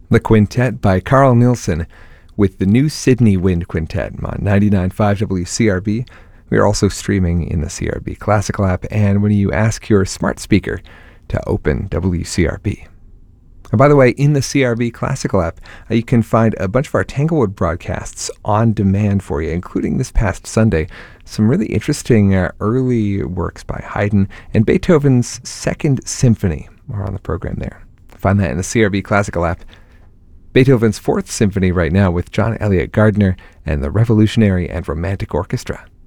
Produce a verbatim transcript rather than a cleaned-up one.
The Quintet by Carl Nielsen with the New Sydney Wind Quintet on ninety-nine point five W C R B. We are also streaming in the C R B Classical app and when you ask your smart speaker to open W C R B. And by the way, in the C R B Classical app, uh, you can find a bunch of our Tanglewood broadcasts on demand for you, including this past Sunday, some really interesting uh, early works by Haydn and Beethoven's Second Symphony are on the program there. Find that in the C R B Classical app. Beethoven's Fourth Symphony right now with John Elliott Gardner and the Revolutionary and Romantic Orchestra.